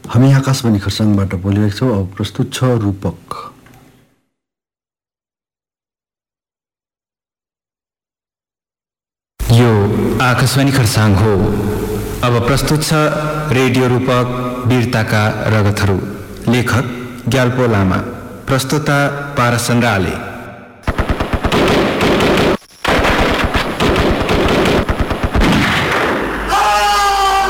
हामी आकाशवाणी खरसाङबाट बोलिरहेको छौँ। अब प्रस्तुत छ रूपक। यो आकाशवाणी खरसाङ हो। अब प्रस्तुत छ रेडियो रूपक वीरताका रगतहरू। लेखक ग्याल्पो लामा, प्रस्तुता पारस चन्द्र आले।